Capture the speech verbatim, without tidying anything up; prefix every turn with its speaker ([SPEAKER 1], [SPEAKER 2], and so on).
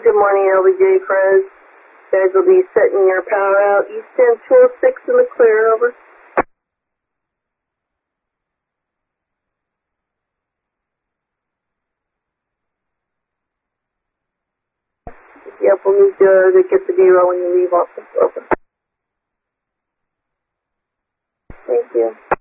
[SPEAKER 1] good morning, L B J friends. You guys will be setting your power out. East two oh six in the clear, over. Yep, we'll need to, to get the D R O when you leave office, over. Thank you.